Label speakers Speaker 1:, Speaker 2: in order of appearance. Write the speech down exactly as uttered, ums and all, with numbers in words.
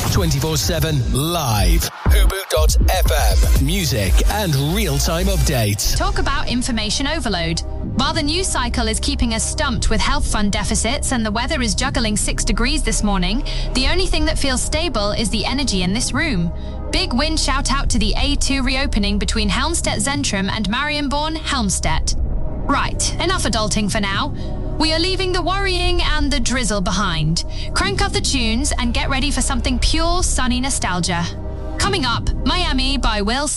Speaker 1: twenty-four seven live. Hubu dot F M. Music and real-time updates.
Speaker 2: Talk about information overload. While the news cycle is keeping us stumped with health fund deficits and the weather is juggling six degrees this morning, the only thing that feels stable is the energy in this room. Big win shout out to the A two reopening between Helmstedt-Zentrum and Marienborn-Helmstedt. Right, enough adulting for now. We are leaving the worrying and the drizzle behind. Crank up the tunes and get ready for something pure sunny nostalgia. Coming up, Miami by Will